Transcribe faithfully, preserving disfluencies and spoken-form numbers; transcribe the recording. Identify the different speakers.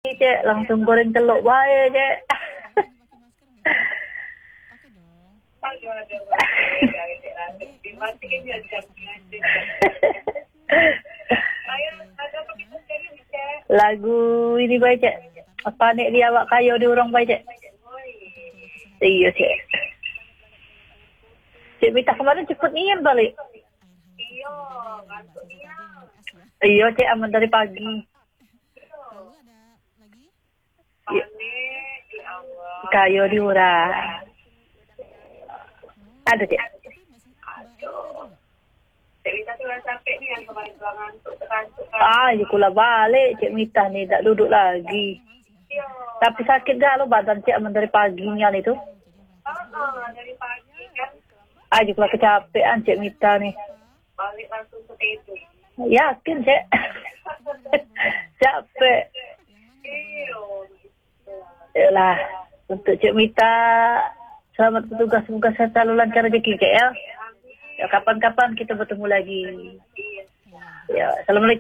Speaker 1: Cek, langsung goreng telur bae, Cek.
Speaker 2: Aduh, aduh,
Speaker 1: lagu ini baik, Cek. Apa nek dia awak kayo di orang baik, Cek. Iya, Cek. Cek Mita kemarin cepet nian balik.
Speaker 2: Iya, ngantuk nian.
Speaker 1: Iya, Cek, aman dari pagi.
Speaker 2: Panik, ya Allah.
Speaker 1: Kayo di urang. Ada, Cek.
Speaker 2: Aduh. Cik Mita tuh udah capek nih yang kemarin pulang ngantuk, terantuk.
Speaker 1: Ah, ya kula balik, Cik Mita nih, tak duduk lagi.
Speaker 2: Iya.
Speaker 1: Tapi sakit gak lo badan Cik aman dari paginya itu?
Speaker 2: Oh, dari pagi kan.
Speaker 1: Ah, ya kula kecapean Cik Mita nih.
Speaker 2: Balik langsung ke tidur.
Speaker 1: Yakin, Cik. Capek.
Speaker 2: Iya.
Speaker 1: Yalah, untuk Cik Mita, selamat bertugas, semoga sehat selalu lancar rezeki, Cik ya. Ya, kapan-kapan kita bertemu lagi. Ya, assalamualaikum.